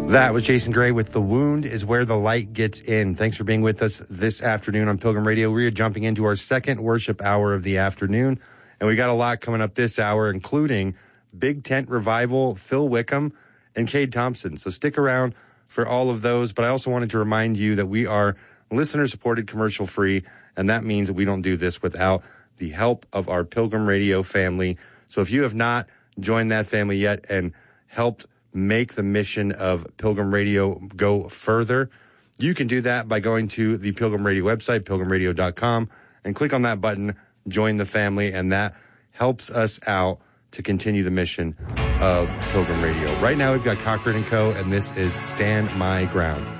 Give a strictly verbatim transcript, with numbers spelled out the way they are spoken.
That was Jason Gray with The Wound is Where the Light Gets In. Thanks for being with us this afternoon on Pilgrim Radio. We are jumping into our second worship hour of the afternoon, and we got a lot coming up this hour, including Big Tent Revival, Phil Wickham, and Cade Thompson. So stick around for all of those, but I also wanted to remind you that we are listener-supported, commercial-free, and that means that we don't do this without the help of our Pilgrim Radio family. So if you have not joined that family yet and helped make the mission of Pilgrim Radio go further, you can do that by going to the Pilgrim Radio website, pilgrim radio dot com, and click on that button, join the family, and that helps us out to continue the mission of Pilgrim Radio. Right now, we've got Cochran and Co., and this is Stand My Ground.